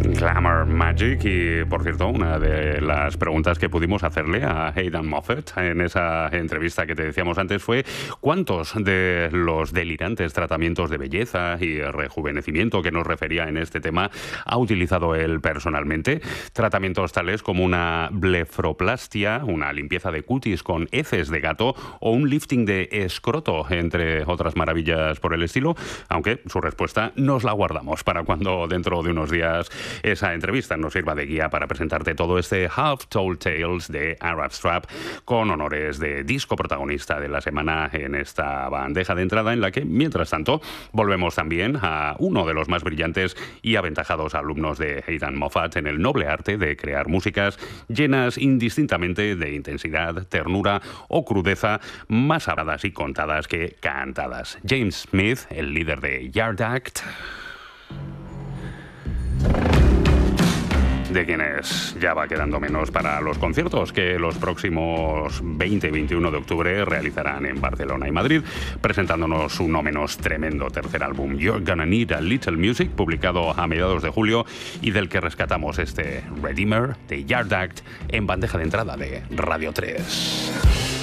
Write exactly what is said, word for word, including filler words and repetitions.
Glamour Magic. Y, por cierto, una de las preguntas que pudimos hacerle a Aidan Moffett en esa entrevista que te decíamos antes fue ¿cuántos de los delirantes tratamientos de belleza y rejuvenecimiento que nos refería en este tema ha utilizado él personalmente? Tratamientos tales como una blefroplastia, una limpieza de cutis con heces de gato o un lifting de escroto, entre otras maravillas por el estilo, aunque su respuesta nos la guardamos para cuando dentro de unos días esa entrevista nos sirva de guía para presentarte todo este Half Told Tales de Arab Strap, con honores de disco protagonista de la semana en esta bandeja de entrada, en la que, mientras tanto, volvemos también a uno de los más brillantes y aventajados alumnos de Aidan Moffett en el noble arte de crear músicas llenas indistintamente de intensidad, ternura o crudeza, más habladas y contadas que cantadas. James Smith, el líder de Yard Act, de quienes ya va quedando menos para los conciertos que los próximos veinte y veintiuno de octubre realizarán en Barcelona y Madrid, presentándonos un no menos tremendo tercer álbum, You're Gonna Need a Little Music, publicado a mediados de julio y del que rescatamos este Redeemer de Yard Act en bandeja de entrada de Radio tres.